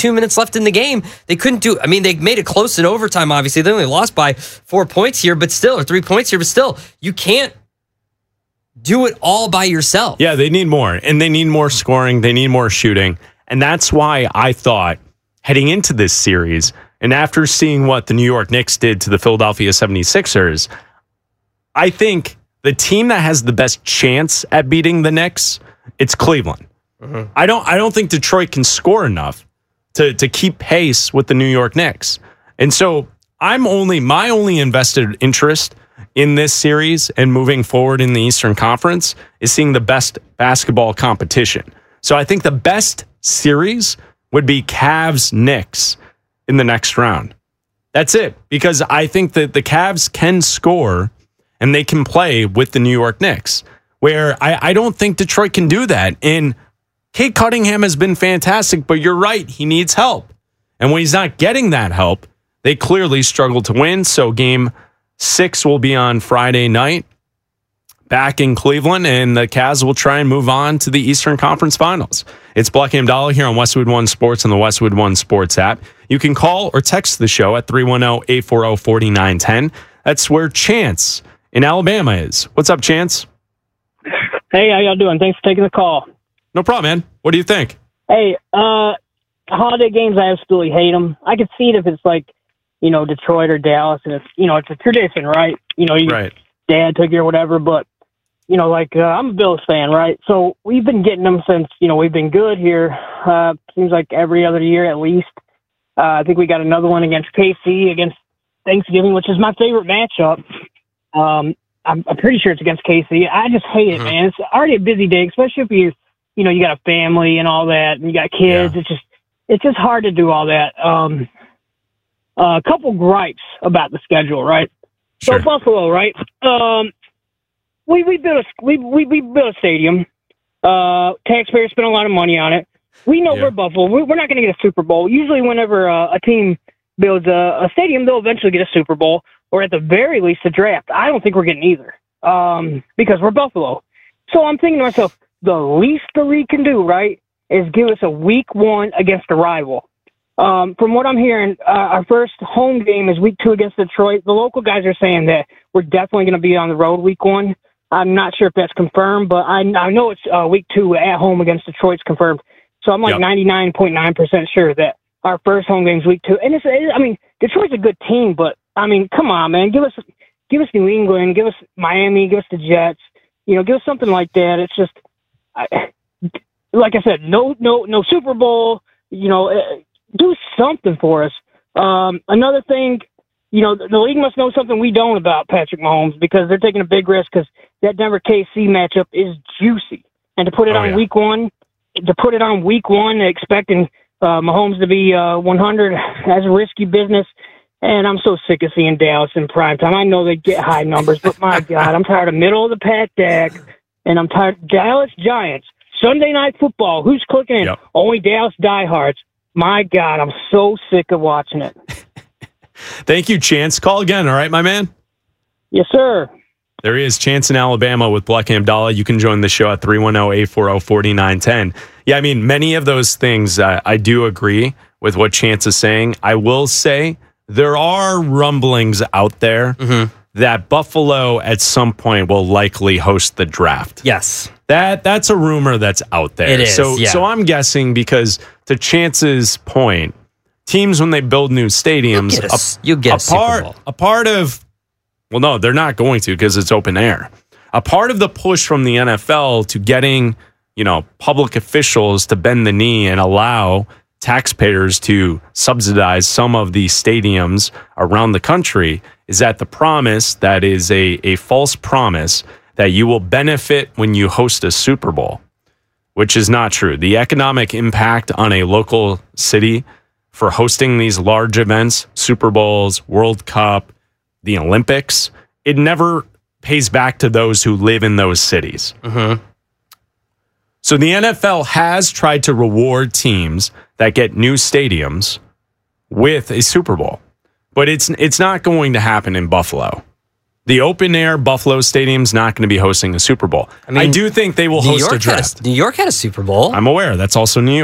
2 minutes left in the game. They couldn't do. I mean, they made it close in overtime. Obviously, they only lost by 4 points here, but still, or 3 points here, but still, you can't do it all by yourself. Yeah, they need more, and they need more scoring. They need more shooting, and that's why I thought heading into this series, and after seeing what the New York Knicks did to the Philadelphia 76ers, I think the team that has the best chance at beating the Knicks, it's Cleveland. Mm-hmm. I don't think Detroit can score enough to keep pace with the New York Knicks. And so my only invested interest in this series and moving forward in the Eastern Conference is seeing the best basketball competition. So I think the best series would be Cavs-Knicks in the next round. That's it, because I think that the Cavs can score and they can play with the New York Knicks, where I don't think Detroit can do that. And Cade Cunningham has been fantastic, but you're right, he needs help. And when he's not getting that help, they clearly struggle to win. So game 6 will be on Friday night back in Cleveland, and the Cavs will try and move on to the Eastern Conference Finals. It's Bleck and Abdallah here on Westwood One Sports and the Westwood One Sports app. You can call or text the show at 310-840-4910. That's where Chance in Alabama is. What's up, Chance? Hey, how y'all doing? Thanks for taking the call. No problem, man. What do you think? Hey, holiday games, I absolutely hate them. I could see it if it's like, Detroit or Dallas, and it's a tradition, right? Right. Dad took you or whatever, but, I'm a Bills fan, right? So we've been getting them since, we've been good here. Seems like every other year at least. I think we got another one against KC against Thanksgiving, which is my favorite matchup. I'm pretty sure it's against KC. I just hate it, man. It's already a busy day, especially if you got a family and all that, and you got kids. Yeah. It's just hard to do all that. A couple gripes about the schedule, right? Sure. So Buffalo, right? We built a stadium. Taxpayers spent a lot of money on it. We know we're Buffalo. We're not going to get a Super Bowl. Usually, whenever a team builds a stadium, they'll eventually get a Super Bowl, or at the very least a draft. I don't think we're getting either, because we're Buffalo. So I'm thinking to myself, the least the league can do, right, is give us a week 1 against a rival. From what I'm hearing, our first home game is week 2 against Detroit. The local guys are saying that we're definitely going to be on the road week 1. I'm not sure if that's confirmed, but I know it's week 2 at home against Detroit's confirmed. So I'm 99.9% sure that our first home game is week 2. And Detroit's a good team, but come on, man, give us New England, give us Miami, give us the Jets, give us something like that. It's just, like I said, no Super Bowl, do something for us. Another thing, the league must know something we don't about Patrick Mahomes, because they're taking a big risk, because that Denver KC matchup is juicy. And to put it on week 1, expecting Mahomes to be 100 as a risky business. And I'm so sick of seeing Dallas in primetime. I know they get high numbers, but my God, I'm tired of middle of the pack Dak, and I'm tired of Dallas Giants. Sunday Night Football. Who's clicking in? Only Dallas diehards. My God, I'm so sick of watching it. Thank you, Chance. Call again, all right, my man? Yes, sir. There he is, Chance in Alabama with Bleck and Abdallah. You can join the show at 310-840-4910. Yeah, many of those things, I do agree with what Chance is saying. I will say there are rumblings out there that Buffalo at some point will likely host the draft. Yes. That's a rumor that's out there. It is, So I'm guessing, because to Chance's point, teams, when they build new stadiums, you get a Super Bowl. A part of, well, no, they're not going to, because it's open air. A part of the push from the NFL to getting, public officials to bend the knee and allow taxpayers to subsidize some of these stadiums around the country is that the promise that is a false promise that you will benefit when you host a Super Bowl, which is not true. The economic impact on a local city for hosting these large events, Super Bowls, World Cup, the Olympics, it never pays back to those who live in those cities. So the NFL has tried to reward teams that get new stadiums with a Super Bowl, but it's not going to happen in Buffalo. The open-air Buffalo Stadium's not going to be hosting a Super Bowl. I do think they will host a draft. New York had a Super Bowl. I'm aware. That's also New York.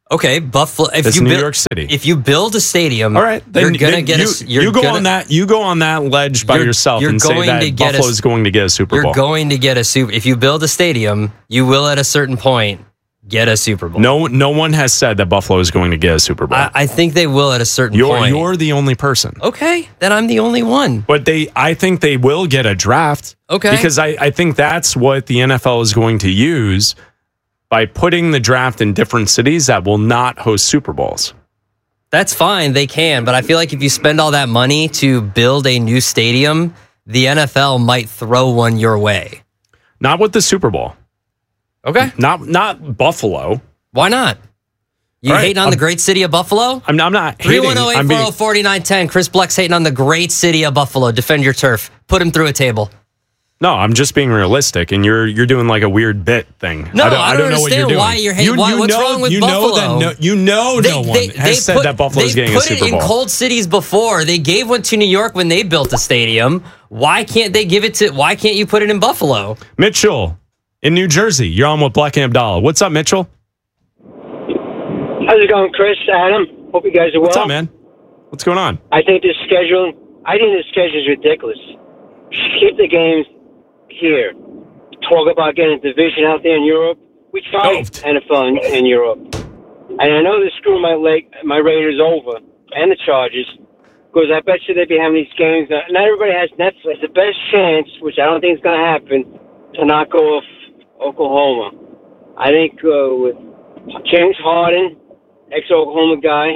Okay, Buffalo. It's New York City. If you build a stadium, all right, then you're gonna get. You go on that ledge by yourself and say that Buffalo is going to get a Super Bowl. You're going to get a Super. If you build a stadium, you will at a certain point get a Super Bowl. No one has said that Buffalo is going to get a Super Bowl. I think they will at a certain point. You're the only person. Okay, then I'm the only one. But I think they will get a draft. Okay, because I think that's what the NFL is going to use. By putting the draft in different cities that will not host Super Bowls. That's fine, they can, but I feel like if you spend all that money to build a new stadium, the NFL might throw one your way. Not with the Super Bowl. Okay. Not Buffalo. Why not? You hating on the great city of Buffalo? I'm not hating. 310-840-4910. Chris Bleck's hating on the great city of Buffalo. Defend your turf. Put him through a table. No, I'm just being realistic, and you're doing like a weird bit thing. No, I don't know what you're doing. Why you're hating. What's wrong with Buffalo? No one has said that Buffalo's getting a Super Bowl. They put it in cold cities before. They gave one to New York when they built a stadium. Why can't you put it in Buffalo? Mitchell, in New Jersey, you're on with Black and Abdallah. What's up, Mitchell? How's it going, Chris? Adam? Hope you guys are well. What's up, man? What's going on? I think this schedule is ridiculous. Keep the games here. Talk about getting a division out there in Europe. We tried NFL in Europe. And I know they screw my Raiders over and the Chargers because I bet you they'd be having these games. Not everybody has Netflix. The best chance, which I don't think is going to happen, to knock off Oklahoma. I think with James Harden, ex-Oklahoma guy,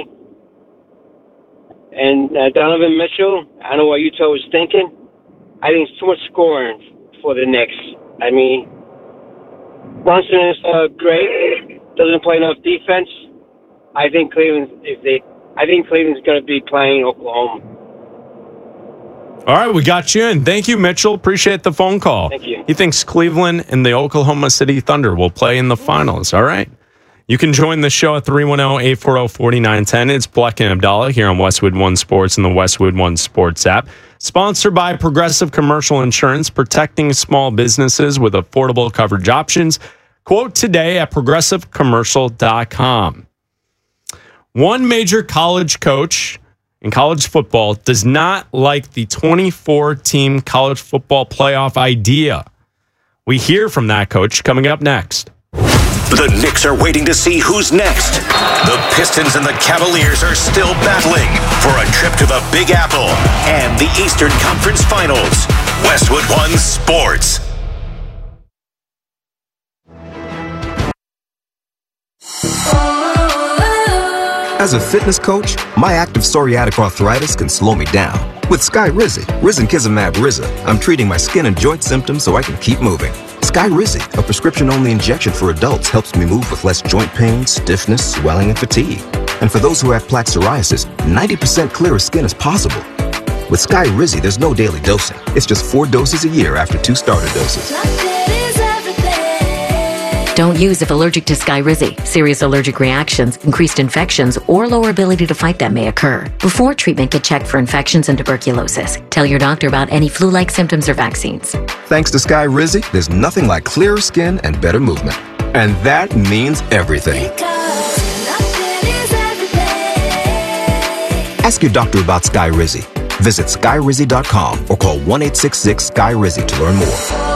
and Donovan Mitchell, I don't know what Utah was thinking. I think it's too much scoring for the Knicks. I mean, Brunson is great. Doesn't play enough defense. I think Cleveland's going to be playing Oklahoma. All right, we got you in. Thank you, Mitchell. Appreciate the phone call. Thank you. He thinks Cleveland and the Oklahoma City Thunder will play in the finals. All right. You can join the show at 310-840-4910. It's Bleck and Abdallah here on Westwood One Sports and the Westwood One Sports app. Sponsored by Progressive Commercial Insurance, protecting small businesses with affordable coverage options. Quote today at progressivecommercial.com. One major college coach in college football does not like the 24-team college football playoff idea. We hear from that coach coming up next. The Knicks are waiting to see who's next. The Pistons and the Cavaliers are still battling for a trip to the Big Apple and the Eastern Conference Finals. Westwood One Sports. As a fitness coach, my active psoriatic arthritis can slow me down. With Skyrizi, Risankizumab Riza, I'm treating my skin and joint symptoms so I can keep moving. Skyrizi, a prescription-only injection for adults, helps me move with less joint pain, stiffness, swelling, and fatigue. And for those who have plaque psoriasis, 90% clearer skin is possible. With Skyrizi, there's no daily dosing. It's just 4 doses a year after 2 starter doses. Don't use if allergic to Skyrizi. Serious allergic reactions, increased infections, or lower ability to fight them may occur. Before treatment, get checked for infections and tuberculosis. Tell your doctor about any flu-like symptoms or vaccines. Thanks to Skyrizi, there's nothing like clearer skin and better movement. And that means everything. Ask your doctor about Skyrizi. Visit Skyrizi.com or call 1-866-SKY-RIZI to learn more.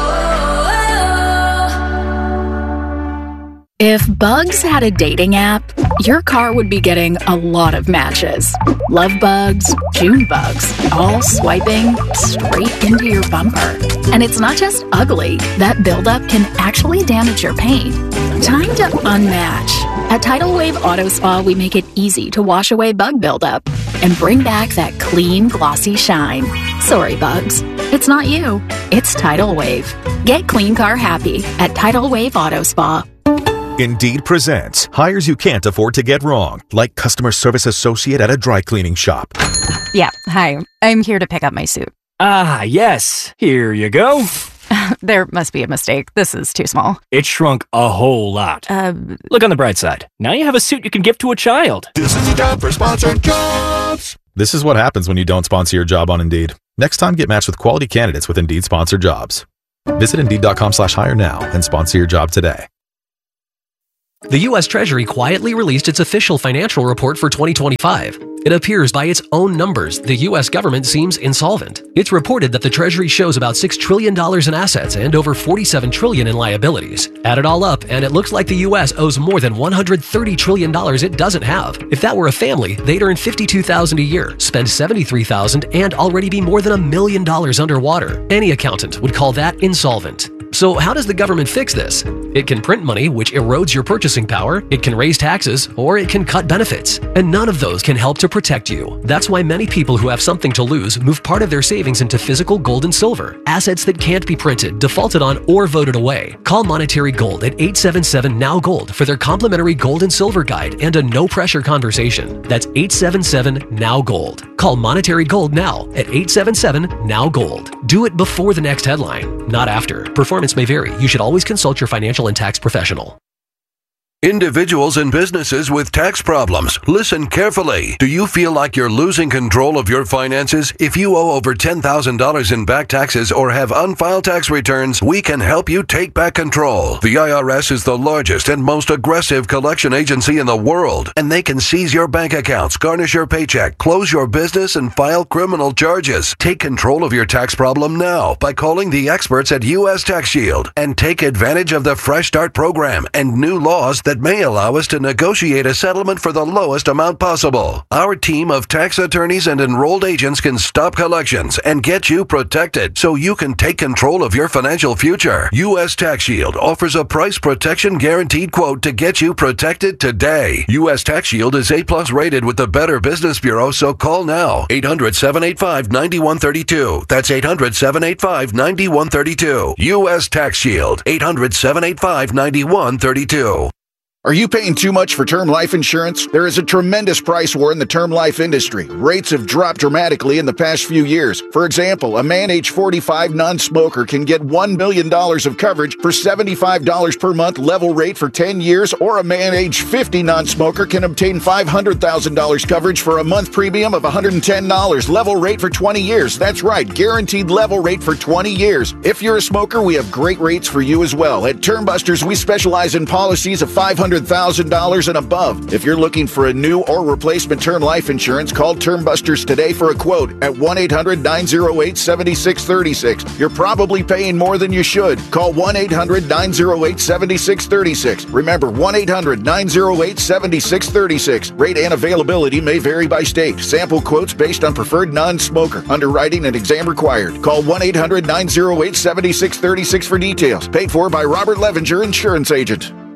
If Bugs had a dating app, your car would be getting a lot of matches. Love bugs, June bugs, all swiping straight into your bumper. And it's not just ugly. That buildup can actually damage your paint. Time to unmatch. At Tidal Wave Auto Spa, we make it easy to wash away bug buildup and bring back that clean, glossy shine. Sorry, bugs. It's not you. It's Tidal Wave. Get clean car happy at Tidal Wave Auto Spa. Indeed presents hires you can't afford to get wrong, like customer service associate at a dry cleaning shop. Yeah, hi. I'm here to pick up my suit. Ah, yes. Here you go. There must be a mistake. This is too small. It shrunk a whole lot. Look on the bright side. Now you have a suit you can give to a child. This is the job for sponsored jobs. This is what happens when you don't sponsor your job on Indeed. Next time, get matched with quality candidates with Indeed sponsored jobs. Visit Indeed.com/hire now and sponsor your job today. The U.S. Treasury quietly released its official financial report for 2025. It appears by its own numbers, the U.S. government seems insolvent. It's reported that the Treasury shows about $6 trillion in assets and over $47 trillion in liabilities. Add it all up, and it looks like the U.S. owes more than $130 trillion it doesn't have. If that were a family, they'd earn $52,000 a year, spend $73,000, and already be more than $1 million underwater. Any accountant would call that insolvent. So how does the government fix this? It can print money, which erodes your purchasing power, it can raise taxes, or it can cut benefits. And none of those can help to protect you. That's why many people who have something to lose move part of their savings into physical gold and silver, assets that can't be printed, defaulted on, or voted away. Call Monetary Gold at 877-NOW-GOLD for their complimentary gold and silver guide and a no-pressure conversation. That's 877-NOW-GOLD. Call Monetary Gold now at 877-NOW-GOLD. Do it before the next headline, not after. Performance may vary. You should always consult your financial and tax professional. Individuals and businesses with tax problems, listen carefully. Do you feel like you're losing control of your finances? If you owe over $10,000 in back taxes or have unfiled tax returns, we can help you take back control. The IRS is the largest and most aggressive collection agency in the world, and they can seize your bank accounts, garnish your paycheck, close your business, and file criminal charges. Take control of your tax problem now by calling the experts at U.S. Tax Shield and take advantage of the Fresh Start program and new laws that may allow us to negotiate a settlement for the lowest amount possible. Our team of tax attorneys and enrolled agents can stop collections and get you protected so you can take control of your financial future. U.S. Tax Shield offers a price protection guaranteed quote to get you protected today. U.S. Tax Shield is A+ rated with the Better Business Bureau, so call now. 800-785-9132. That's 800-785-9132. U.S. Tax Shield. 800-785-9132. Are you paying too much for term life insurance? There is a tremendous price war in the term life industry. Rates have dropped dramatically in the past few years. For example, a man age 45 non-smoker can get $1 million of coverage for $75 per month level rate for 10 years, or a man age 50 non-smoker can obtain $500,000 coverage for a month premium of $110 level rate for 20 years. That's right, guaranteed level rate for 20 years. If you're a smoker, we have great rates for you as well. At Term Busters, we specialize in policies of $500,000 and above. If you're looking for a new or replacement term life insurance, call Term Busters today for a quote at 1-800-908-7636. You're probably paying more than you should. Call 1-800-908-7636. Remember, 1-800-908-7636. Rate and availability may vary by state. Sample quotes based on preferred non-smoker. Underwriting and exam required. Call 1-800-908-7636 for details. Paid for by Robert Levenger, Insurance Agent.